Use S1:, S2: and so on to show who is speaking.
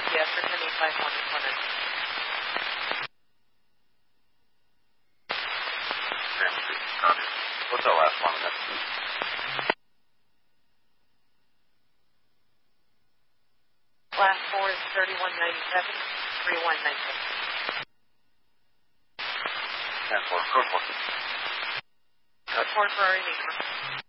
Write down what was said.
S1: Yes, for 10851 is 100.
S2: What's that last one?
S1: Last four is 3197, 3197.
S2: 10-4, code 4.
S1: Code 4 Ferrari Negro.